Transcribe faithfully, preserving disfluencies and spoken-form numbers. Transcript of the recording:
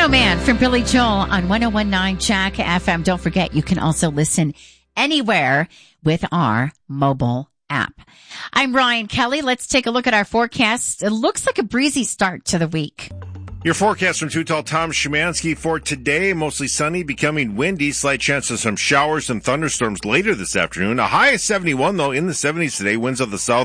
Snowman from Billy Joel on one oh one point nine Jack F M. Don't forget, you can also listen anywhere with our mobile app. I'm Ryan Kelly. Let's take a look at our forecast. It looks like a breezy start to the week. Your forecast from Too Tall Tom Szymanski for today, mostly sunny, becoming windy, slight chance of some showers and thunderstorms later this afternoon. A high of seventy-one, though, in the seventies today. Winds of the south